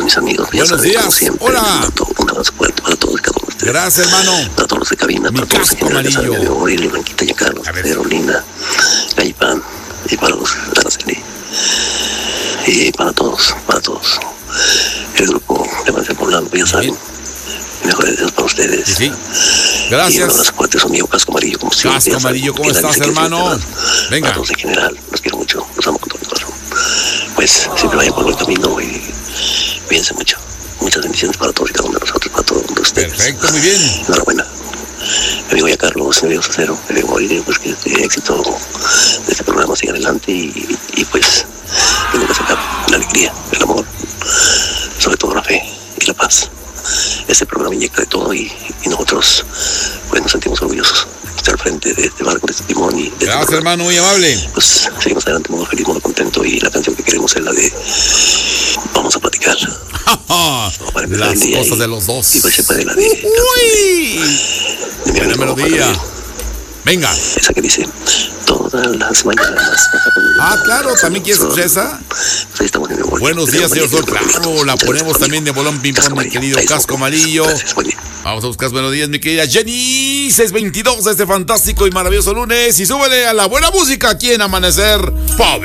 mis amigos. Buenos días. Siempre, hola. Un abrazo fuerte para todos y cada uno de ustedes. Gracias, hermano. Para todos los de cabina, Mi para todos en casco general, amarillo. Aurelio, Blanquita y Carlos, Carolina, Gallipán, y para los Araceli. Y para todos. El grupo de Manse Poblano, ya saben. Mejores deseos para ustedes. Sí. Gracias. Y un abrazo fuerte, su amigo Casco Amarillo, como siempre. Casco Amarillo, ¿cómo estás, hermano? Venga. Para todos en general, los quiero mucho, los amo con todo mi corazón. Pues siempre vayan por buen camino y cuídense mucho. Muchas bendiciones para todos y cada uno de nosotros, para todos ustedes. Perfecto, muy bien. Enhorabuena. Mi amigo ya Carlos, mi amigo Cacero, mi amigo Aurelio, pues que el éxito de este programa siga adelante y pues que nunca se acabe la alegría, el amor, sobre todo la fe y la paz. Este programa inyecta de todo y nosotros pues nos sentimos orgullosos de estar al frente de este barco, de este timón y de gracias, hermano, muy amable. Pues seguimos adelante, modo feliz, modo contento, y la canción que queremos es la de Vamos a platicar. Las cosas de los dos. Y pues se puede la de buena melodía. Venga. Esa que dice todas las mañanas. Claro, ¿también quieres escuchar esa? Pues ahí estamos en el Buenos días, señor Sol. Claro, la ponemos también de bolón ping-pong, mi querido Casco Amarillo. Vamos a buscar buenos días, mi querida Jenny. 6:22 de este fantástico y maravilloso lunes. Y súbele a la buena música aquí en Amanecer Pop.